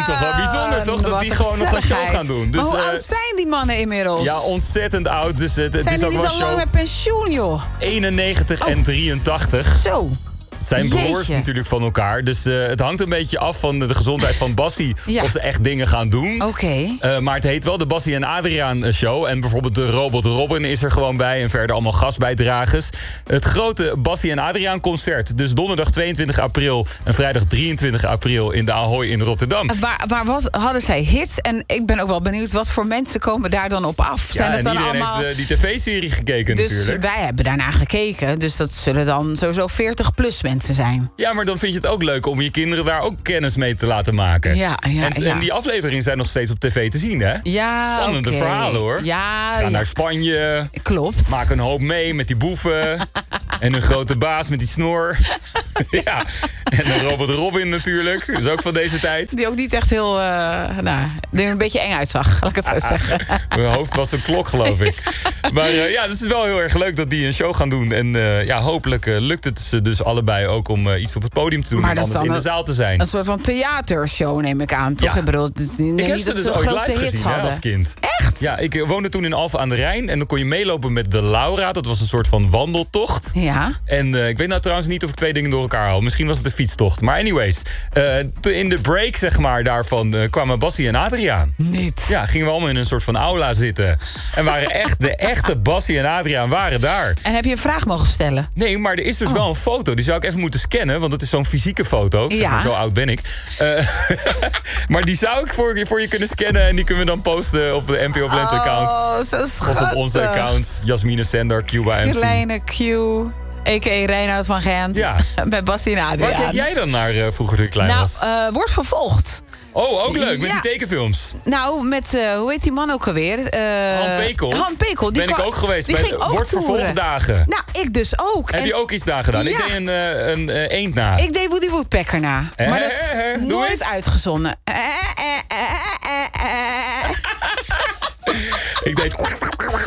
toch wel bijzonder, toch? Dat die gewoon nog een show gaan doen. Dus, maar hoe oud zijn die mannen inmiddels? Ja, ontzettend oud. Dus het zijn is die ook niet wel al show. lang met pensioen, joh? 91 en 83. Zo. Zijn broers Jeetje. natuurlijk van elkaar. Dus het hangt een beetje af van de gezondheid van Bassie. Ja. Of ze echt dingen gaan doen. Oké. Maar het heet wel de Bassie en Adriaan show. En bijvoorbeeld de Robot Robin is er gewoon bij. En verder allemaal gastbijdragers. Het grote Bassie en Adriaan concert. Dus donderdag 22 april en vrijdag 23 april in de Ahoy in Rotterdam. Maar wat hadden zij hits? En ik ben ook wel benieuwd, wat voor mensen komen daar dan op af? Zijn Ja, het en dan iedereen allemaal... heeft die tv-serie gekeken Dus natuurlijk. wij hebben daarna gekeken. Dus dat zullen dan sowieso 40-plus mensen zijn. Ja, maar dan vind je het ook leuk om je kinderen daar ook kennis mee te laten maken. Ja. En die afleveringen zijn nog steeds op tv te zien, hè? Ja, Spannende oké. verhalen, hoor. Ja, Ze gaan naar Spanje. klopt. Maken een hoop mee met die boeven. En een grote baas met die snor. Ja. En een Robot Robin natuurlijk. Dus ook van deze tijd. Die ook niet echt heel... er een beetje eng uitzag, laat ik het zo zeggen. Mijn hoofd was een klok, geloof ik. Maar ja, het is wel heel erg leuk dat die een show gaan doen. En ja, hopelijk lukt het ze dus allebei ook om iets op het podium te doen. Maar En dat is anders in dan de zaal te zijn. Een soort van theatershow, neem ik aan, toch? Ja. Ik bedoel, het is niet Ik heb dat ze dus de ooit grootste live hits gezien, hè, hadden. als kind. Echt? Ja, ik woonde toen in Alphen aan de Rijn. En dan kon je meelopen met de Laura. Dat was een soort van wandeltocht. Ja. En ik weet nou trouwens niet of ik twee dingen door elkaar haal. Misschien was het een fietstocht. Maar anyways, in de break, zeg maar, daarvan kwamen Bassie en Adriaan. Niet. Ja, gingen we allemaal in een soort van aula zitten. En waren echt, de echte Bassie en Adriaan waren daar. En heb je een vraag mogen stellen? Nee, maar er is dus wel een foto. Die zou ik even moeten scannen, want het is zo'n fysieke foto. Zeg Ja. maar, zo oud ben ik. Maar die zou ik voor je kunnen scannen. En die kunnen we dan posten op de NPO Blend account. Oh, zo schattig. Of op onze accounts. Jasmine Sender, Cuba MC. Kleine Q, a.k.a. Reinoud van Gent. Ja. Met Bassie en Adriaan. Waar keek jij dan naar vroeger toen je klein was? Wordt vervolgd. Oh, ook leuk, met Ja. die tekenfilms. Nou, met, hoe heet die man ook alweer? Han Pekel. Han Pekel. Die Ben ik ook geweest die bij ging ook Wordt toeren. Vervolgdagen. Nou, ik dus ook. Heb En je ook iets daar gedaan? Ja. Ik deed een eend na. ik deed Woody Woodpecker na. Maar dat is Doe nooit eens. uitgezonden. Ik deed...